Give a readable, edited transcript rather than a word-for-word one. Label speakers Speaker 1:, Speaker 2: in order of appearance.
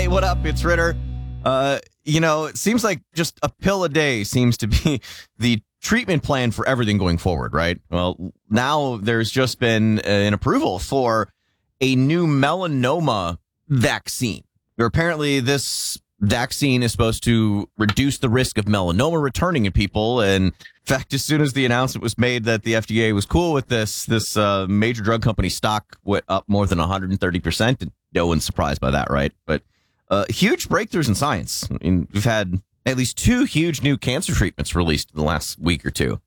Speaker 1: Hey, what up? It's Ritter. It seems like just a pill a day seems to be the treatment plan for everything going forward, right? Well, now there's just been an approval for a new melanoma vaccine. Where apparently this vaccine is supposed to reduce the risk of melanoma returning in people. And in fact, as soon as the announcement was made that the FDA was cool with this major drug company stock went up more than 130%. And no one's surprised by that, right? But huge breakthroughs in science. I mean, we've had at least 2 huge new cancer treatments released in the last week or two.